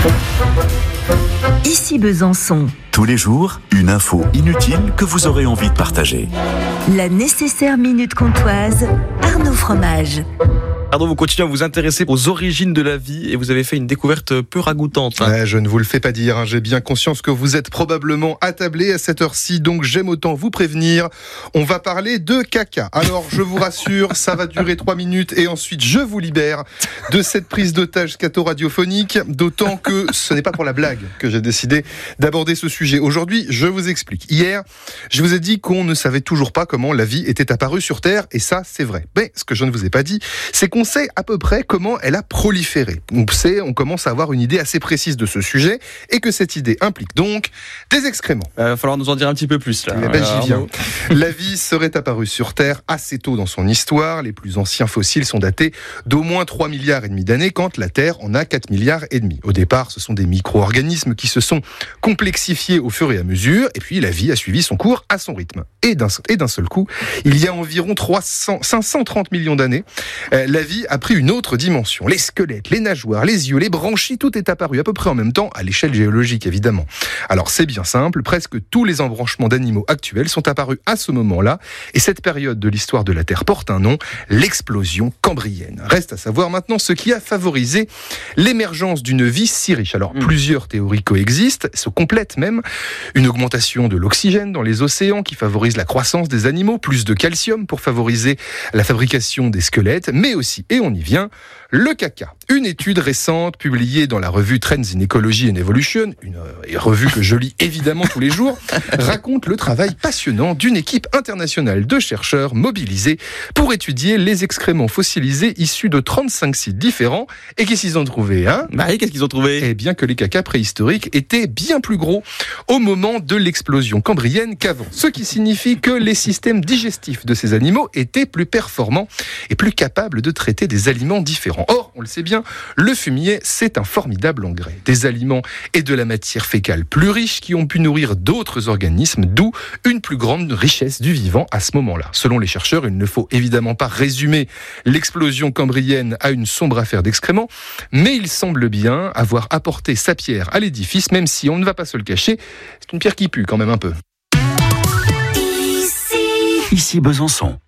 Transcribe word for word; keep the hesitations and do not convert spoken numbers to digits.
Ici Besançon. Tous les jours, une info inutile que vous aurez envie de partager. La nécessaire minute comtoise, Arnaud Fromage. Arnaud, vous continuez à vous intéresser aux origines de la vie et vous avez fait une découverte peu ragoûtante. Hein. Ouais, je ne vous le fais pas dire, hein. J'ai bien conscience que vous êtes probablement attablé à cette heure-ci, donc j'aime autant vous prévenir. On va parler de caca. Alors, je vous rassure, ça va durer trois minutes et ensuite je vous libère de cette prise d'otage scato-radiophonique, d'autant que ce n'est pas pour la blague que j'ai décidé d'aborder ce sujet. Aujourd'hui, je vous explique. Hier, je vous ai dit qu'on ne savait toujours pas comment la vie était apparue sur Terre, et ça, c'est vrai. Mais ce que je ne vous ai pas dit, c'est qu'on On sait à peu près comment elle a proliféré. On sait, on commence à avoir une idée assez précise de ce sujet et que cette idée implique donc des excréments. Il va falloir nous en dire un petit peu plus là. Eh ben, j'y viens. La vie serait apparue sur Terre assez tôt dans son histoire. Les plus anciens fossiles sont datés d'au moins trois milliards et demi d'années, quand la Terre en a quatre milliards et demi. Au départ, ce sont des micro-organismes qui se sont complexifiés au fur et à mesure, et puis la vie a suivi son cours à son rythme. Et d'un, et d'un seul coup, il y a environ trois cents, cinq cent trente millions d'années, euh, la vie a pris une autre dimension. Les squelettes, les nageoires, les yeux, les branchies, tout est apparu à peu près en même temps, à l'échelle géologique évidemment. Alors c'est bien simple, presque tous les embranchements d'animaux actuels sont apparus à ce moment-là, et cette période de l'histoire de la Terre porte un nom, l'explosion cambrienne. Reste à savoir maintenant ce qui a favorisé l'émergence d'une vie si riche. Alors mmh. plusieurs théories coexistent, se complètent même. Une augmentation de l'oxygène dans les océans qui favorise la croissance des animaux, plus de calcium pour favoriser la fabrication des squelettes, mais aussi, et on y vient, le caca. Une étude récente publiée dans la revue Trends in Ecology and Evolution, une euh, revue que je lis évidemment tous les jours, raconte le travail passionnant d'une équipe internationale de chercheurs mobilisés pour étudier les excréments fossilisés issus de trente-cinq sites différents. Et qu'est-ce qu'ils ont trouvé, hein ? Bah oui, qu'est-ce qu'ils ont trouvé ? Eh bien que les cacas préhistoriques étaient bien plus gros au moment de l'explosion cambrienne qu'avant. Ce qui signifie que les systèmes digestifs de ces animaux étaient plus performants et plus capables de traiter des aliments différents. Or, on le sait bien, le fumier, c'est un formidable engrais. Des aliments et de la matière fécale plus riches qui ont pu nourrir d'autres organismes, d'où une plus grande richesse du vivant à ce moment-là. Selon les chercheurs, il ne faut évidemment pas résumer l'explosion cambrienne à une sombre affaire d'excréments, mais il semble bien avoir apporté sa pierre à l'édifice, même si on ne va pas se le cacher, c'est une pierre qui pue quand même un peu. Ici Besançon.